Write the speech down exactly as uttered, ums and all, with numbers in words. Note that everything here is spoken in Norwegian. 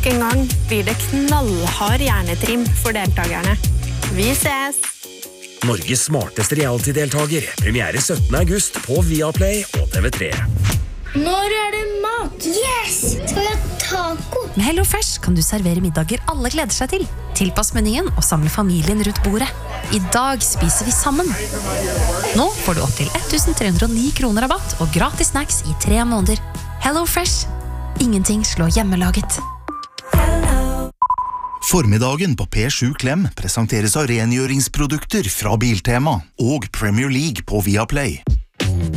en gang blir det knallhard hjernetrim for deltakerne. Vi ses! Norges smarteste reality-deltager. Premiere syttende august på Viaplay og T V tre. Når er det mat? Yes! Skal vi ha taco? Med HelloFresh kan du servere middager alle gleder seg til. Tilpass menyen og samle familien rundt bordet. I dag spiser vi sammen. Nå får du opp til tretten hundre og ni kroner rabatt og gratis snacks i tre måneder. HelloFresh. Ingenting slår hjemmelaget. Formiddagen på P sju Klem presenteres av rengjøringsprodukter fra Biltema og Premier League på Viaplay.